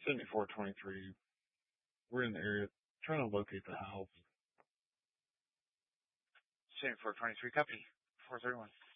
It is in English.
7423. We're in the area trying to locate the house. 7423, copy. 431.